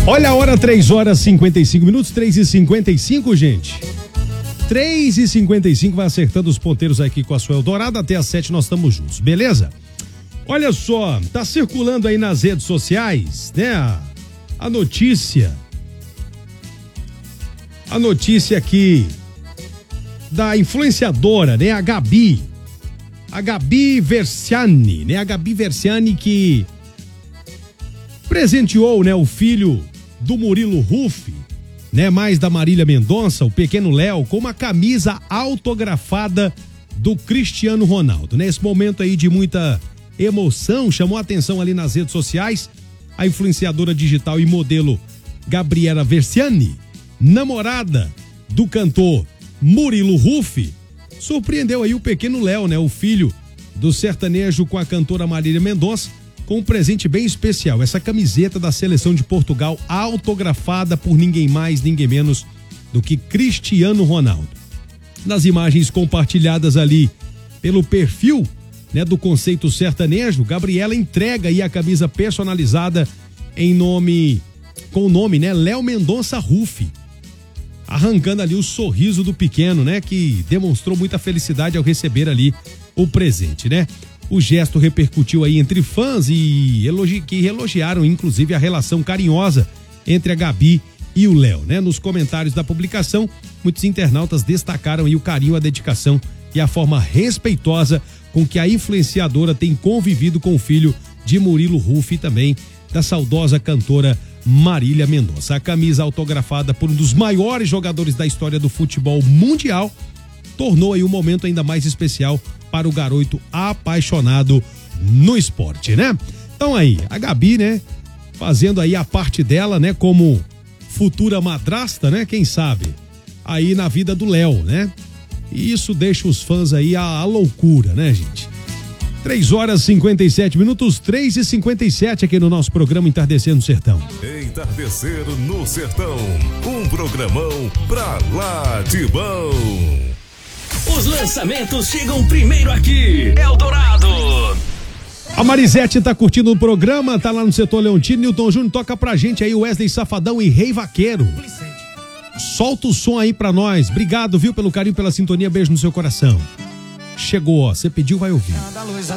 Olha a hora, 3h55, 3h55, gente. 3h55, vai acertando os ponteiros aqui com a sua Eldorado. Até às 7 nós estamos juntos, beleza? Olha só, tá circulando aí nas redes sociais, né? A notícia aqui da influenciadora, né? A Gabi Versiani, né? A Gabi Versiani que presenteou, né, o filho do Murilo Huff, né, mais da Marília Mendonça, o pequeno Léo, com uma camisa autografada do Cristiano Ronaldo, né? Esse momento aí de muita emoção chamou a atenção ali nas redes sociais. A influenciadora digital e modelo Gabriela Versiani, namorada do cantor Murilo Huff, surpreendeu aí o pequeno Léo, né, o filho do sertanejo, com a cantora Marília Mendonça, com um presente bem especial, essa camiseta da seleção de Portugal, autografada por ninguém mais, ninguém menos do que Cristiano Ronaldo. Nas imagens compartilhadas ali pelo perfil, né, do Conceito Sertanejo, Gabriela entrega aí a camisa personalizada com o nome, né, Léo Mendonça Huff, arrancando ali o sorriso do pequeno, né, que demonstrou muita felicidade ao receber ali o presente, né? O gesto repercutiu aí entre fãs que elogiaram inclusive a relação carinhosa entre a Gabi e o Léo, né? Nos comentários da publicação, muitos internautas destacaram aí o carinho, a dedicação e a forma respeitosa com que a influenciadora tem convivido com o filho de Murilo Huff e também da saudosa cantora Marília Mendonça. A camisa autografada por um dos maiores jogadores da história do futebol mundial tornou aí um momento ainda mais especial para o garoto apaixonado no esporte, né? Então aí, a Gabi, né, fazendo aí a parte dela, né, como futura madrasta, né, quem sabe, aí na vida do Léo, né? E isso deixa os fãs aí a loucura, né, gente? 3h57, 3h57 aqui no nosso programa Entardecer no Sertão. Entardecer no Sertão, um programão pra lá de bom. Os lançamentos chegam primeiro aqui. Eldorado. A Marisete tá curtindo o programa, tá lá no setor Leontino. Nilton Júnior, toca pra gente aí o Wesley Safadão e Rei Vaqueiro. Solta o som aí pra nós. Obrigado, viu, pelo carinho, pela sintonia. Beijo no seu coração. Chegou, ó. Você pediu, vai ouvir.